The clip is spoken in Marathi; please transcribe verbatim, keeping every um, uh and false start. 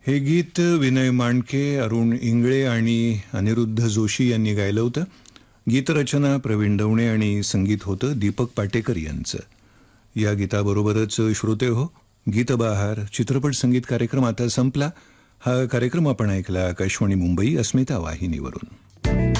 हे गीत विनय मांडके, अरुण इंगळे आणि अनिरुद्ध जोशी यांनी गायलं होतं. गीतरचना प्रवीण दवणे आणि संगीत होतं दीपक पाटेकर यांचं. या गीताबरोबरच श्रोते हो, गीतबहार चित्रपट संगीत कार्यक्रम आता संपला. हा कार्यक्रम आपण ऐकला आकाशवाणी मुंबई अस्मिता वाहिनीवरून.